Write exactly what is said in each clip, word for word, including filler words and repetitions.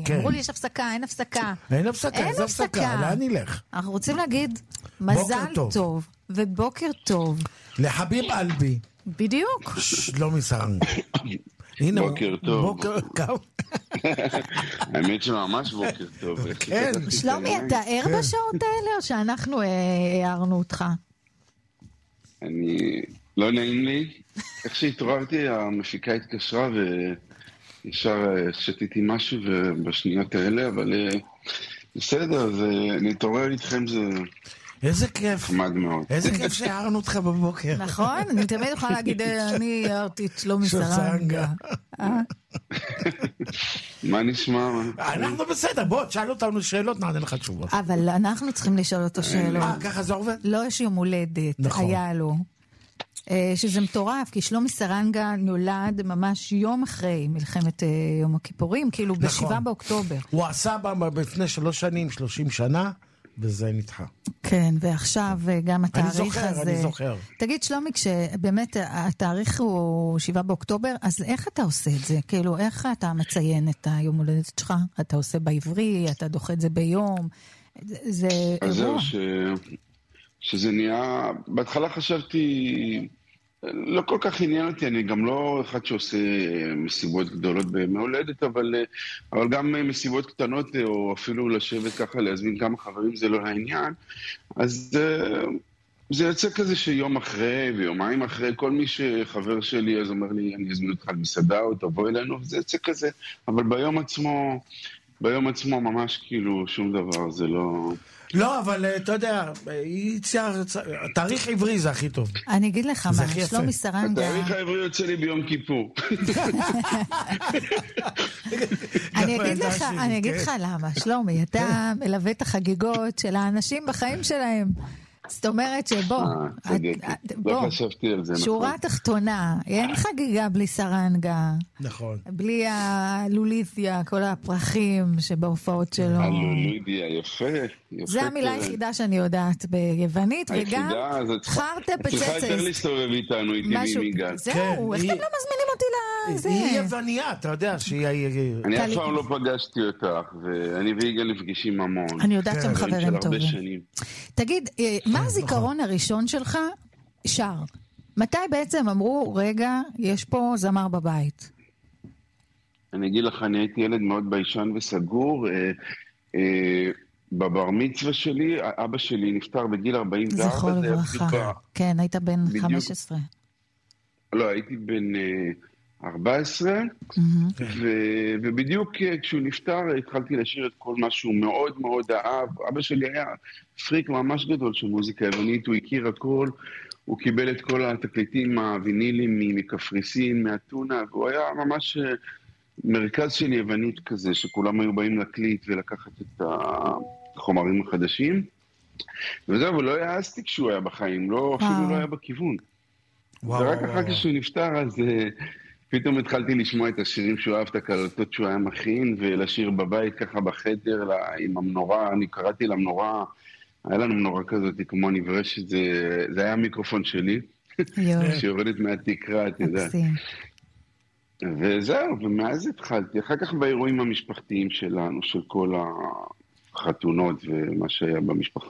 אמרו לי יש הפסקה, אין הפסקה. אין הפסקה, איזה הפסקה, לאן נלך? אנחנו רוצים להגיד מזל טוב ובוקר טוב. לחביב אלבי. בדיוק. שלומי סרנג. בוקר טוב. בוקר טוב. האמת שממש בוקר טוב. כן. שלומי, אתה ער בשעות האלה או שאנחנו הערנו אותך? אני... לא נעים לי. איך שהתעוררתי, המפיקה התקשרה וישר שתיתי משהו בשניות האלה, אבל בסדר, אז אני אתעורר איתכם, זה... איזה כיף. חמד מאוד. איזה כיף שהערנו אותך בבוקר. נכון, אני תמיד יכולה להגיד, אני הערתי את שלומי סרנגה. מה נשמע? אנחנו בסדר, בוא, תשאל אותנו שאלות, נענה לך תשובות. אבל אנחנו צריכים לשאול אותו שאלות. אה, ככה זה עובד? לא יש יום הולדת, היה לו. שזה מטורף, כי שלומי סרנגה נולד ממש יום אחרי מלחמת יום הכיפורים, כאילו בשבעה באוקטובר. הוא עשה בפני שלוש שנים, שלושים שנה, וזה נדחה. כן, ועכשיו גם התאריך אני זוכר, הזה... אני זוכר. תגיד, שלומי, כשבאמת התאריך הוא שבעה באוקטובר, אז איך אתה עושה את זה? כאילו, איך אתה מציין את היום הולדת שלך? אתה עושה בעברי, אתה דוחה את זה ביום? זה אז אירוע. זהו, ש... שזה נהיה... בהתחלה חשבתי... לא כל כך עניין אותי, אני גם לא אחד שעושה מסיבות גדולות במהולדת, אבל, אבל גם מסיבות קטנות, או אפילו לשבת ככה, להזמין כמה חברים, זה לא העניין. אז זה יוצא כזה שיום אחרי ויומיים אחרי, כל מי שחבר שלי אז אומר לי, אני אזמין אותך למסעדה או תבוא אלינו, וזה יוצא כזה. אבל ביום עצמו, ביום עצמו ממש כאילו שום דבר, זה לא... לא, אבל אתה יודע, תאריך עברי זה הכי טוב. אני אגיד לך מה, שלומי סרנגה... התאריך העברי יוצא לי ביום כיפור. אני אגיד לך למה, שלומי, אתה מלווה את החגיגות של האנשים בחיים שלהם. זאת אומרת שבוא, לא חשבתי על זה, נכון. שורה תחתונה, אין חגיגה בלי סרנגה. נכון. בלי הלוליתיה, כל הפרחים שבהופעות שלו. הלוליתיה, יפה. זה המילה היחידה שאני יודעת ביוונית, וגם חרטה פצצס. צריכה יותר להסתובב איתנו, איתי מיגל. זהו, איך אתם לא מזמינים אותי לזה? היא יווניה, אתה יודע שהיא... אני אף פעם לא פגשתי אותך, ואני ויגאל נפגשים המון. אני יודעת שהם חברים טובים. תגיד, מה הזיכרון הראשון שלך? שר. מתי בעצם אמרו, רגע, יש פה זמר בבית? אני אגיד לך, אני הייתי ילד מאוד ביישן וסגור. בבר מצווה שלי, אבא שלי נפטר בגיל ארבעים וארבע. זכור לברכה. כן, היית בן חמש עשרה. לא, הייתי בן ארבע עשרה, ובדיוק כשהוא נפטר התחלתי לשיר את כל מה שהוא מאוד מאוד אהב. אבא שלי היה פריק ממש גדול של מוזיקה יוונית, הוא הכיר הכל, הוא קיבל את כל התקליטים הווינילים מקפריסין, מאתונה, והוא היה ממש מרכז של יוונית כזה, שכולם היו באים להקליט ולקחת את החומרים החדשים. וזהו, ולא העזתי כשהוא היה בחיים, לא, אפילו לא היה בכיוון. ורק אחר כשהוא נפטר, אז פתאום התחלתי לשמוע את השירים שהוא אהב, את הקלטות שהוא היה מכין, ולשיר בבית ככה בחדר עם המנורה. אני קראתי למנורה, היה לנו מנורה כזאת כמו נברשת, זה, זה היה המיקרופון שלי, שיורדת מהתקרה, אתה יודע. וזהו, ומאז התחלתי. אחר כך באירועים המשפחתיים שלנו, של כל החתונות ומה שהיה במשפחה.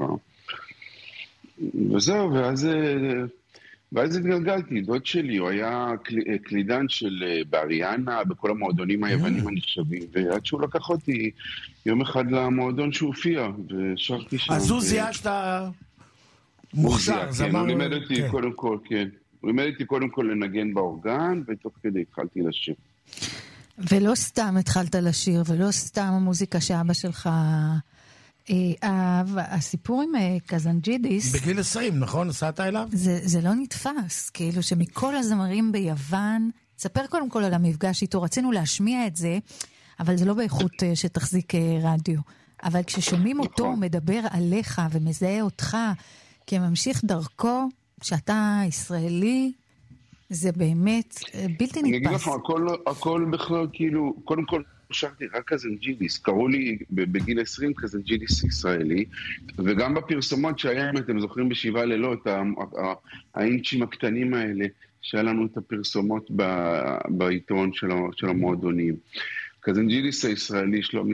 וזהו, ואז... ואז התגלגלתי, דוד שלי, הוא היה קלידן של באריאנה, בכל המועדונים היוונים הנחשבים, ועד שהוא לקח אותי יום אחד למועדון שהוא הופיע, ושרתי שם. אז הוא זיהה שאתה מוכשר, כן, הוא לימד אותי קודם כל, כן. הוא לימד אותי קודם כל לנגן באורגן, ותוך כדי התחלתי לשיר. ולא סתם התחלת לשיר, ולא סתם המוזיקה שאבא שלך... הסיפור עם קזנג'ידיס בגיל עשרים, נכון? נסעת אליו? זה, זה לא נתפס, כאילו שמכל הזמרים ביוון, תספר קודם כל על המפגש איתו, רצינו להשמיע את זה, אבל זה לא באיכות שתחזיק רדיו. אבל כששומעים אותו מדבר עליך ומזהה אותך כממשיך דרכו, שאתה ישראלי, זה באמת בלתי נתפס. אני אגיד לך, הכל, הכל בכלל כאילו, קודם כל, שרתי רק קזנג'ידיס, קראו לי בגיל עשרים קזנג'ידיס ישראלי, וגם בפרסומות שהיה, אם אתם זוכרים בשבעה לילות, האינצ'ים הקטנים האלה, שהיה לנו את הפרסומות בעיתון של המועדונים. קזנג'ידיס הישראלי, שלומי